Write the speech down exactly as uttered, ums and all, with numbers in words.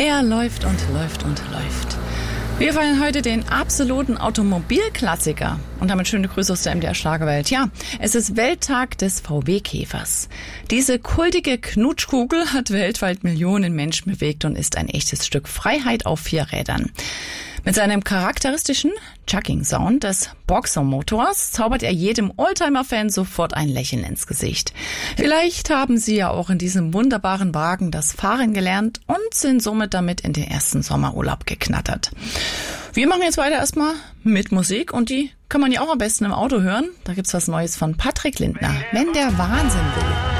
Er läuft und läuft und läuft. Wir feiern heute den absoluten Automobilklassiker und damit schöne Grüße aus der M D R-Schlagerwelt. Ja, es ist Welttag des V W-Käfers. Diese kultige Knutschkugel hat weltweit Millionen Menschen bewegt und ist ein echtes Stück Freiheit auf vier Rädern. Mit seinem charakteristischen Chugging-Sound des Boxer-Motors zaubert er jedem Oldtimer-Fan sofort ein Lächeln ins Gesicht. Vielleicht haben Sie ja auch in diesem wunderbaren Wagen das Fahren gelernt und sind somit damit in den ersten Sommerurlaub geknattert. Wir machen jetzt weiter erstmal mit Musik und die kann man ja auch am besten im Auto hören. Da gibt's was Neues von Patrick Lindner. Wenn der Wahnsinn will.